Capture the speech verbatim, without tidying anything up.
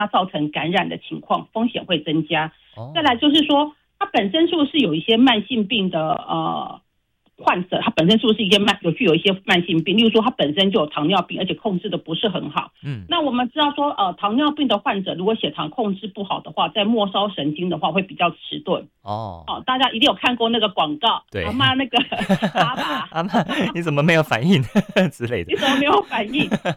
它造成感染的情况，风险会增加。 哦， 再来就是说，它本身是不是有一些慢性病的呃患者，他本身是不是一些慢有具有一些慢性病，例如说他本身就有糖尿病，而且控制的不是很好。 嗯， 那我们知道说，呃，糖尿病的患者如果血糖控制不好的话，在末梢神经的话会比较迟钝。 哦， 哦，大家一定有看过那个广告， 对， 阿妈那个阿爸， 阿嬷你怎么没有反应之类的？ 你怎么没有反应？